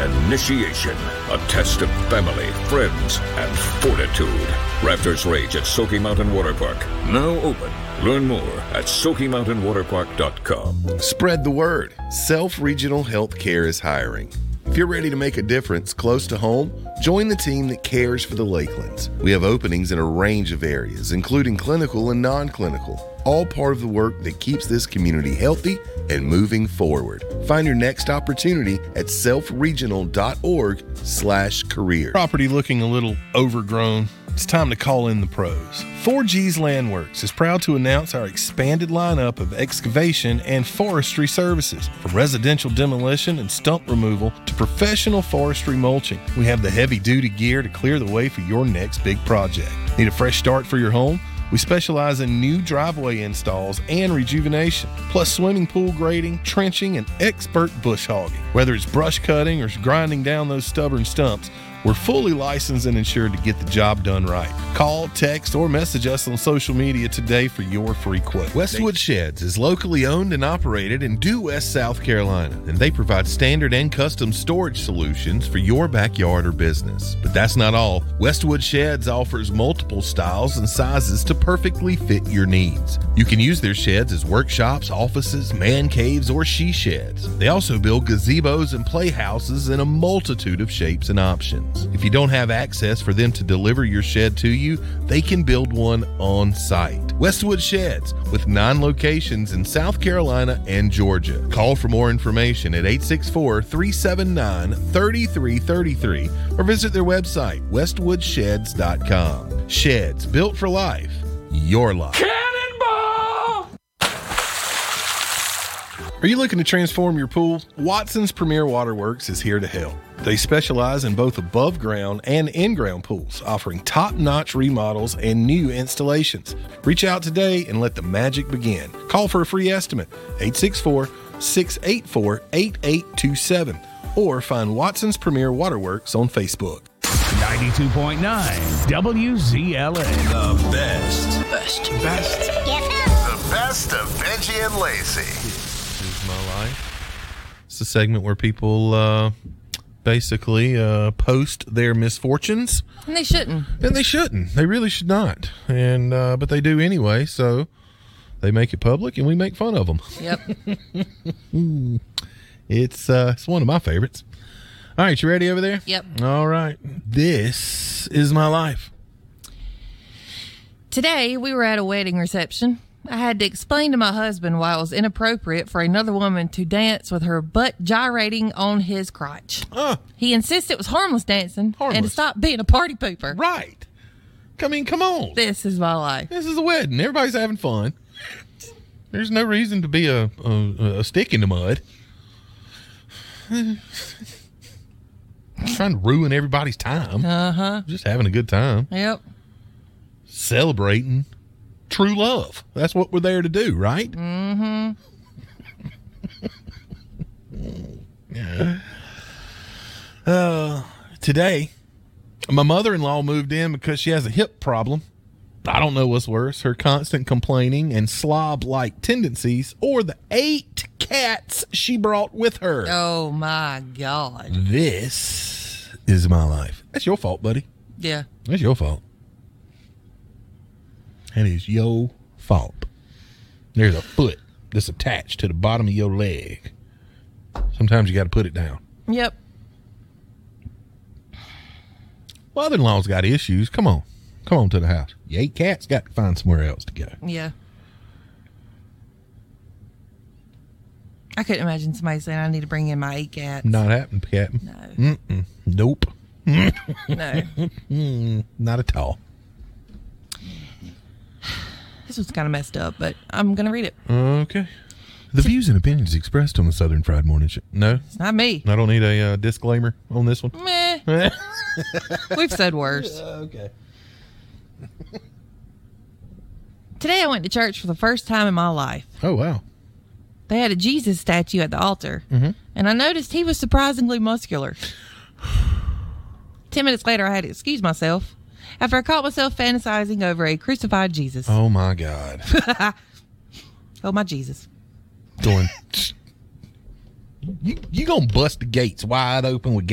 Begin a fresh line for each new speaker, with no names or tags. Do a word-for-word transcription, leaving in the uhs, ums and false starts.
initiation, a test of family, friends, and fortitude. Raptors rage at Soaky Mountain Water Park. Now open. Learn more at Soaky Mountain Water Park dot com.
Spread the word. Self Regional Healthcare is hiring. If you're ready to make a difference close to home, join the team that cares for the Lakelands. We have openings in a range of areas, including clinical and non-clinical, all part of the work that keeps this community healthy and moving forward. Find your next opportunity at selfregional.org slash career.
Property looking a little overgrown. It's time to call in the pros. four G's Landworks is proud to announce our expanded lineup of excavation and forestry services. From residential demolition and stump removal to professional forestry mulching, we have the heavy-duty gear to clear the way for your next big project. Need a fresh start for your home? We specialize in new driveway installs and rejuvenation, plus swimming pool grading, trenching, and expert bush hogging. Whether it's brush cutting or grinding down those stubborn stumps, we're fully licensed and insured to get the job done right. Call, text, or message us on social media today for your free quote.
Westwood Sheds is locally owned and operated in Due West, South Carolina, and they provide standard and custom storage solutions for your backyard or business. But that's not all. Westwood Sheds offers multiple styles and sizes to perfectly fit your needs. You can use their sheds as workshops, offices, man caves, or she sheds. They also build gazebos and playhouses in a multitude of shapes and options. If you don't have access for them to deliver your shed to you, they can build one on site. Westwood Sheds, with nine locations in South Carolina and Georgia. Call for more information at eight six four, three seven nine, three three three three or visit their website, westwood sheds dot com. Sheds, built for life. Your life.
Cannonball!
Are you looking to transform your pool? Watson's Premier Waterworks is here to help. They specialize in both above ground and in-ground pools, offering top-notch remodels and new installations. Reach out today and let the magic begin. Call for a free estimate, eight six four, six eight four, eight eight two seven, or find Watson's Premier Waterworks on Facebook.
ninety-two point nine W Z L A.
The best. Best. Best.
The best of Benji and Lacey.
This is my life. It's a segment where people uh, basically uh, post their misfortunes.
And they shouldn't.
And they shouldn't. They really should not. And uh, but they do anyway, so they make it public and we make fun of them.
Yep.
It's uh, it's one of my favorites. All right, you ready over there?
Yep.
All right. This is my life.
Today, we were at a wedding reception. I had to explain to my husband why it was inappropriate for another woman to dance with her butt gyrating on his crotch.
Uh,
He insisted it was harmless dancing
Harmless.
and to stop being a party pooper.
right. I mean, come on.
This is my life.
This is a wedding. Everybody's having fun. There's no reason to be a, a, a stick in the mud. Trying to ruin everybody's time.
Uh-huh.
Just having a good time.
Yep.
Celebrating true love. That's what we're there to do, right?
Mm-hmm.
Yeah. Uh, today, my mother-in-law moved in because she has a hip problem. I don't know what's worse, her constant complaining and slob-like tendencies, or the eight cats she brought with her.
Oh, my God.
This is my life. That's your fault, buddy.
Yeah.
That's your fault. That is your fault. There's a foot that's attached to the bottom of your leg. Sometimes you got to put it down.
Yep.
Mother-in-law's got issues. Come on. Come on to the house. Your eight cats got to find somewhere else to go.
Yeah. I couldn't imagine somebody saying I need to bring in my eight cats.
Not happening, Captain.
No.
Mm-mm. Nope.
No.
Mm, not at all.
This was kind of messed up, but I'm going to read it.
Okay. The views and opinions expressed on the Southern Fried Morning Show. No?
It's not me.
I don't need a uh, disclaimer on this one?
Meh. We've said worse.
Okay.
Today I went to church for the first time in my life.
Oh, wow.
They had a Jesus statue at the altar,
Mm-hmm.
and I noticed he was surprisingly muscular. Ten minutes later, I had to excuse myself after I caught myself fantasizing over a crucified Jesus.
Oh, my God.
Oh, my Jesus.
Going, you, you gonna bust the gates wide open with